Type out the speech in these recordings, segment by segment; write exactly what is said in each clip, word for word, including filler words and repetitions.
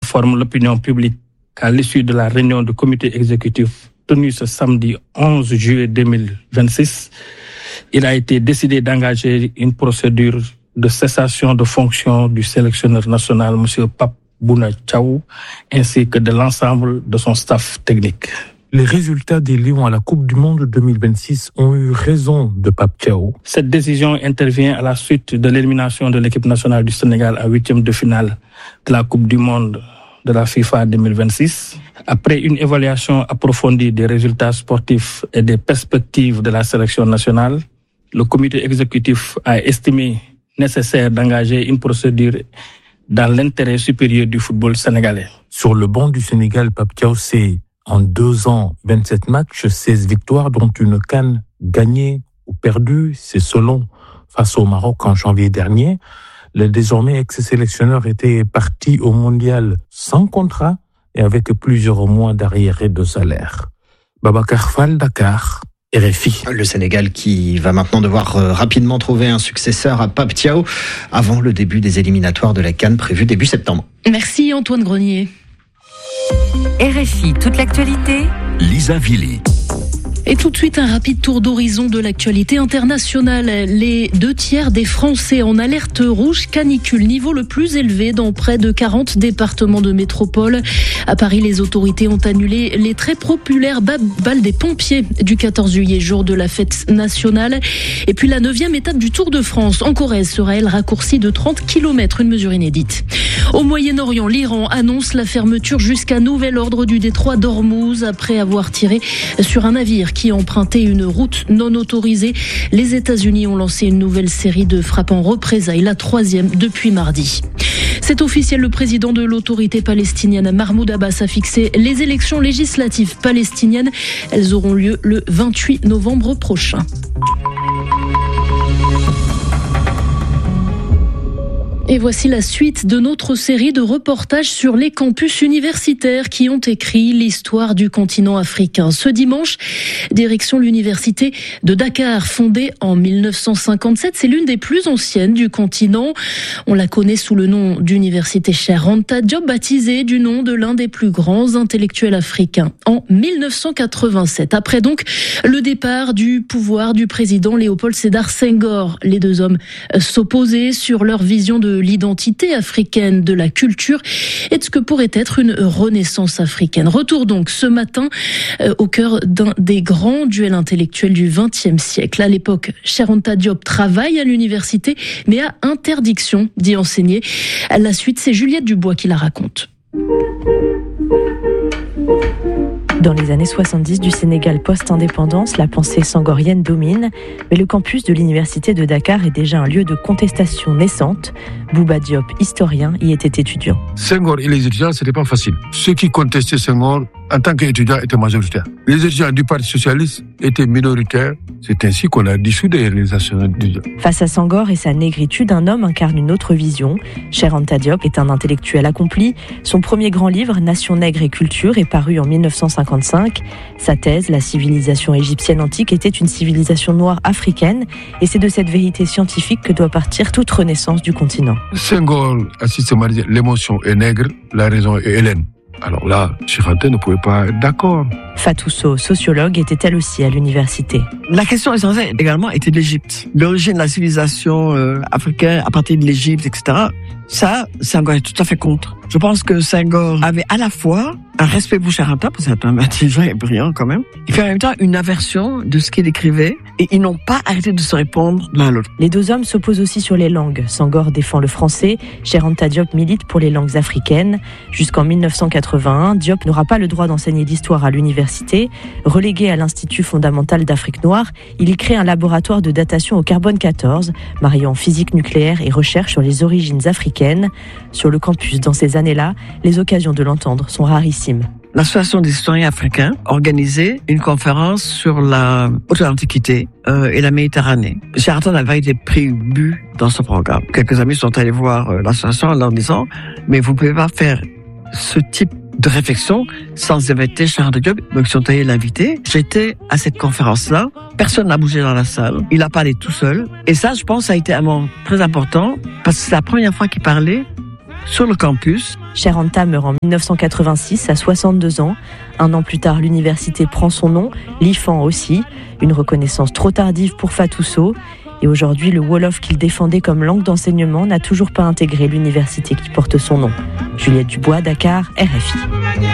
informe l'opinion publique qu'à l'issue de la réunion du comité exécutif tenue ce samedi onze juillet deux mille vingt-six, il a été décidé d'engager une procédure de cessation de fonction du sélectionneur national, M. Pape Bouna Thiaw, ainsi que de l'ensemble de son staff technique. Les résultats des Lions à la Coupe du Monde deux mille vingt-six ont eu raison de Pape Thiaw. Cette décision intervient à la suite de l'élimination de l'équipe nationale du Sénégal en huitième de finale de la Coupe du Monde de la FIFA deux mille vingt-six. Après une évaluation approfondie des résultats sportifs et des perspectives de la sélection nationale, le comité exécutif a estimé nécessaire d'engager une procédure dans l'intérêt supérieur du football sénégalais. Sur le banc du Sénégal, Pape Thiaw, c'est en deux ans, vingt-sept matchs, seize victoires, dont une CAN gagnée ou perdue. C'est selon face au Maroc en janvier dernier. Le désormais ex-sélectionneur était parti au mondial sans contrat et avec plusieurs mois d'arriérés de salaire. Babacar Fall, Dakar, R F I. Le Sénégal qui va maintenant devoir euh, rapidement trouver un successeur à Pape Thiaw avant le début des éliminatoires de la CAN prévu début septembre. Merci Antoine Grenier. R F I, toute l'actualité. Lisa Villy. Et tout de suite, un rapide tour d'horizon de l'actualité internationale. Les deux tiers des Français en alerte rouge canicule, niveau le plus élevé dans près de quarante départements de métropole. À Paris, les autorités ont annulé les très populaires balles des pompiers du quatorze juillet, jour de la fête nationale. Et puis la neuvième étape du Tour de France en Corrèze sera, elle, raccourcie de trente kilomètres, une mesure inédite. Au Moyen-Orient, l'Iran annonce la fermeture jusqu'à nouvel ordre du détroit d'Ormuz après avoir tiré sur un navire qui empruntait une route non autorisée. Les États-Unis ont lancé une nouvelle série de frappes en représailles, la troisième depuis mardi. C'est officiel, le président de l'autorité palestinienne, Mahmoud Abbas, a fixé les élections législatives palestiniennes. Elles auront lieu le vingt-huit novembre prochain. Et voici la suite de notre série de reportages sur les campus universitaires qui ont écrit l'histoire du continent africain. Ce dimanche, direction l'université de Dakar, fondée en mille neuf cent cinquante-sept. C'est l'une des plus anciennes du continent. On la connaît sous le nom d'université Cheikh Anta Diop, baptisée du nom de l'un des plus grands intellectuels africains en mille neuf cent quatre-vingt-sept. Après donc le départ du pouvoir du président Léopold Sédar Senghor, les deux hommes s'opposaient sur leur vision de l'identité africaine, de la culture et de ce que pourrait être une renaissance africaine. Retour donc ce matin euh, au cœur d'un des grands duels intellectuels du vingtième siècle. À l'époque, Cheikh Anta Diop travaille à l'université, mais a interdiction d'y enseigner. À la suite, c'est Juliette Dubois qui la raconte. Dans les années soixante-dix du Sénégal post-indépendance, la pensée sangorienne domine, mais le campus de l'université de Dakar est déjà un lieu de contestation naissante. Bouba Diop, historien, y était étudiant. Senghor et les étudiants, c'était pas facile. Ceux qui contestaient Senghor, en tant qu'étudiants, étaient majoritaires. Les étudiants du Parti socialiste étaient minoritaires. C'est ainsi qu'on a dissous des réalisations étudiantes. Face à Senghor et sa négritude, un homme incarne une autre vision. Cheikh Anta Diop est un intellectuel accompli. Son premier grand livre, Nation nègre et culture, est paru en mille neuf cent cinquante-cinq. Sa thèse, la civilisation égyptienne antique, était une civilisation noire africaine. Et c'est de cette vérité scientifique que doit partir toute renaissance du continent. Senghor a systématisé l'émotion est nègre, la raison est hellène. Alors là, Cheikh Anta ne pouvait pas être d'accord. Fatou Sow, sociologue, était elle aussi à l'université. La question essentielle également était de l'Égypte. L'origine de la civilisation euh, africaine à partir de l'Égypte, et cetera. Ça, Senghor est tout à fait contre. Je pense que Senghor avait à la fois un respect pour Cheikh Anta, parce que c'est un intelligent et brillant quand même, et puis en même temps une aversion de ce qu'il écrivait, et ils n'ont pas arrêté de se répondre l'un à l'autre. Les deux hommes s'opposent aussi sur les langues. Senghor défend le français, Cheikh Anta Diop milite pour les langues africaines. Jusqu'en mille neuf cent quatre-vingt-un, Diop n'aura pas le droit d'enseigner l'histoire à l'université. Relégué à l'Institut fondamental d'Afrique noire, il y crée un laboratoire de datation au carbone quatorze, mariant physique nucléaire et recherche sur les origines africaines. Sur le campus, dans ces années-là, les occasions de l'entendre sont rarissimes. L'Association des historiens africains organisait une conférence sur la haute antiquité euh, et la Méditerranée. Cheikh Anta n'avait pas été pris but dans ce programme. Quelques amis sont allés voir euh, l'association en leur disant « Mais vous ne pouvez pas faire ce type de réflexion sans inviter Cheikh Anta Diop ». Donc ils sont allés l'inviter. J'étais à cette conférence-là. Personne n'a bougé dans la salle. Il a parlé tout seul. Et ça, je pense, ça a été un moment très important parce que c'est la première fois qu'il parlait sur le campus Cheranta meurt en mille neuf cent quatre-vingt-six à soixante-deux ans. Un an plus tard, l'université prend son nom, l'I F A N aussi. Une reconnaissance trop tardive pour Fatou Sow. Et aujourd'hui, le Wolof qu'il défendait comme langue d'enseignement n'a toujours pas intégré l'université qui porte son nom. Juliette Dubois, Dakar, R F I.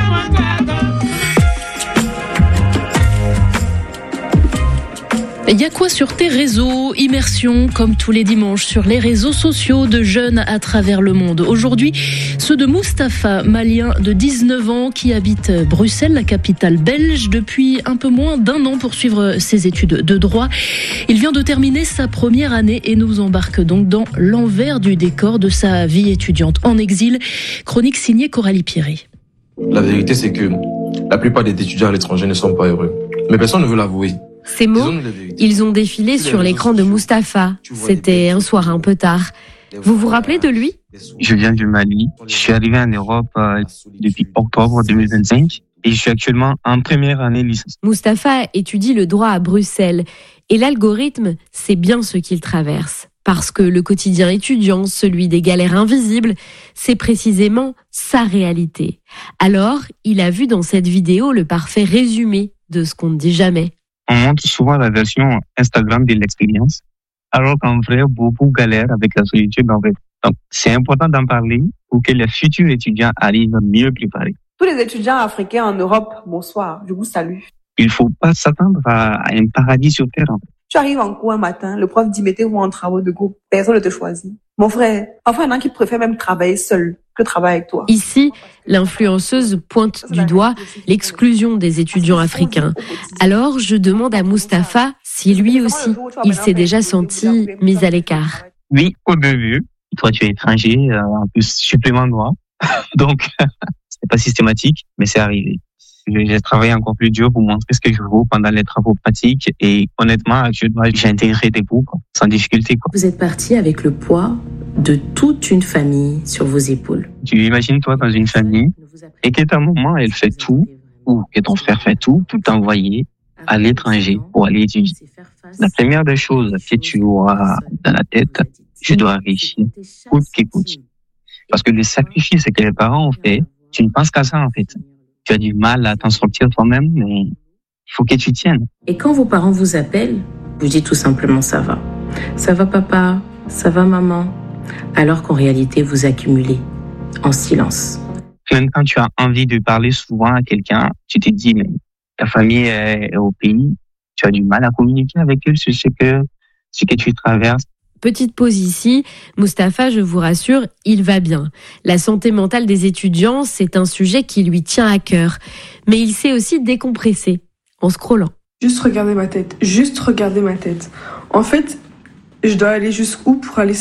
Il y a quoi sur tes réseaux? Immersion, comme tous les dimanches, sur les réseaux sociaux de jeunes à travers le monde. Aujourd'hui, ceux de Mustapha, malien de dix-neuf ans, qui habite Bruxelles, la capitale belge, depuis un peu moins d'un an pour suivre ses études de droit. Il vient de terminer sa première année et nous embarque donc dans l'envers du décor de sa vie étudiante en exil. Chronique signée Coralie Pierret. La vérité, c'est que la plupart des étudiants à l'étranger ne sont pas heureux. Mais personne ne veut l'avouer. Ces mots, ils ont défilé sur l'écran de Mustapha. C'était un soir un peu tard. Vous vous rappelez de lui? Je viens du Mali. Je suis arrivé en Europe euh, depuis octobre deux mille vingt-cinq et je suis actuellement en première année licence. Mustapha étudie le droit à Bruxelles et l'algorithme, c'est bien ce qu'il traverse. Parce que le quotidien étudiant, celui des galères invisibles, c'est précisément sa réalité. Alors, il a vu dans cette vidéo le parfait résumé de ce qu'on ne dit jamais. On montre souvent la version Instagram de l'expérience, alors qu'en vrai, beaucoup galèrent avec la solitude en vrai. Donc, c'est important d'en parler pour que les futurs étudiants arrivent mieux préparés. Tous les étudiants africains en Europe, bonsoir, je vous salue. Il faut pas s'attendre à un paradis sur terre. En fait. Tu arrives en cours un matin, le prof dit mettez-vous en travaux de groupe, personne ne te choisit. Mon frère, enfin, il y en a qui préfèrent même travailler seul que travailler avec toi. Ici, l'influenceuse pointe du doigt l'exclusion des étudiants africains. Alors, je demande à Mustapha si lui aussi, il s'est déjà senti mis à l'écart. Oui, au début. Toi, tu es étranger, euh, en plus supplément noir. Donc, c'est pas systématique, mais c'est arrivé. J'ai travaillé encore plus dur pour montrer ce que je vaux pendant les travaux pratiques et honnêtement, actuellement, j'ai intégré des groupes sans difficulté. Quoi. Vous êtes parti avec le poids de toute une famille sur vos épaules. Tu imagines toi dans une famille et que ta maman, elle fait tout ou que ton frère fait tout pour t'envoyer à l'étranger pour aller étudier. La première des choses que tu auras dans la tête, je dois réussir coûte que coûte. Parce que les sacrifices que les parents ont fait, tu ne penses qu'à ça en fait. Tu as du mal à t'en sortir toi-même, mais il faut que tu tiennes. Et quand vos parents vous appellent, vous dites tout simplement ça va. Ça va papa, ça va maman. Alors qu'en réalité, vous accumulez en silence. Même quand tu as envie de parler souvent à quelqu'un, tu te dis, mais ta famille est au pays, tu as du mal à communiquer avec eux sur ce que, ce que tu traverses. Petite pause ici, Mustapha, je vous rassure, il va bien. La santé mentale des étudiants, c'est un sujet qui lui tient à cœur. Mais il sait aussi décompresser, en scrollant. Juste regarder ma tête, juste regarder ma tête. En fait, je dois aller jusqu'où pour aller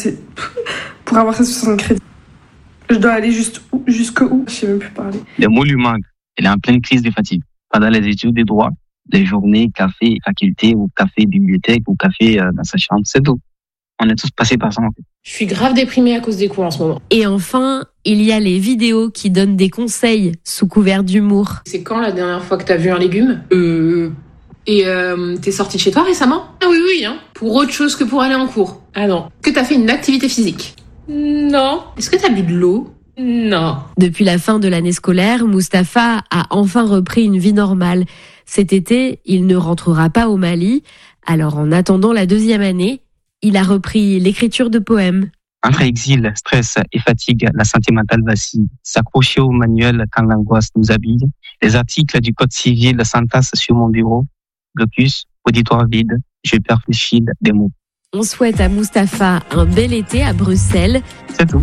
pour avoir ces soixante crédits. Je dois aller juste où, jusque où, je sais même plus parler. Les mots lui manquent. Elle est en pleine crise de fatigue. Pendant les études de droit, les journées, café, faculté, ou café, bibliothèque, ou café euh, dans sa chambre, c'est tout. On est tous passés par ça, en fait. Je suis grave déprimée à cause des cours en ce moment. Et enfin, il y a les vidéos qui donnent des conseils sous couvert d'humour. C'est quand la dernière fois que t'as vu un légume? Euh... Et euh, t'es sortie de chez toi récemment? Ah oui, oui, hein. Pour autre chose que pour aller en cours. Ah non. Est-ce que t'as fait une activité physique? Non. Est-ce que t'as bu de l'eau? Non. Depuis la fin de l'année scolaire, Mustapha a enfin repris une vie normale. Cet été, il ne rentrera pas au Mali. Alors en attendant la deuxième année, il a repris l'écriture de poèmes. Entre exil, stress et fatigue, la santé mentale vacille. S'accrocher au manuel quand l'angoisse nous habille. Les articles du Code civil s'entassent sur mon bureau. Blocus, auditoire vide, je perfléchis des mots. On souhaite à Mustapha un bel été à Bruxelles. C'est tout.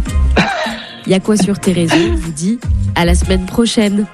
Il y a quoi sur tes réseaux, vous dit à la semaine prochaine.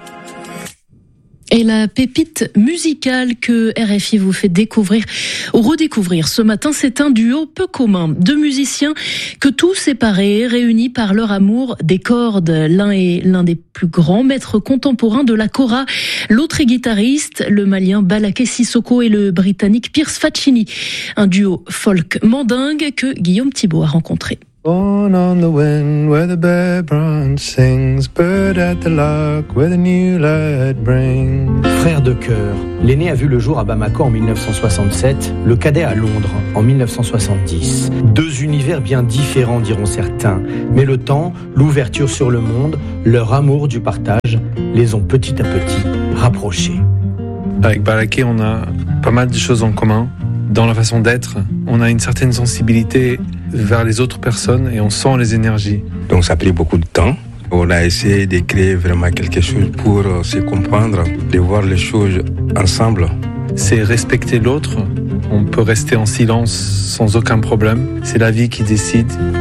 Et la pépite musicale que R F I vous fait découvrir ou redécouvrir ce matin, c'est un duo peu commun. Deux musiciens que tout séparés, réunis par leur amour des cordes. L'un est l'un des plus grands maîtres contemporains de la kora. L'autre est guitariste, le malien Balaké Sissoko et le britannique Pierce Faccini. Un duo folk mandingue que Guillaume Thibault a rencontré. Born on the wind where the bare branch sings, bird at the lock where the new light brings. Frère de cœur, l'aîné a vu le jour à Bamako en dix-neuf cent soixante-sept, le cadet à Londres en dix-neuf cent soixante-dix. Deux univers bien différents diront certains, mais le temps, l'ouverture sur le monde, leur amour du partage les ont petit à petit rapprochés. Avec Balaké, on a pas mal de choses en commun. Dans la façon d'être, on a une certaine sensibilité vers les autres personnes et on sent les énergies. Donc ça a pris beaucoup de temps. On a essayé de créer vraiment quelque chose pour se comprendre, de voir les choses ensemble. C'est respecter l'autre. On peut rester en silence sans aucun problème. C'est la vie qui décide.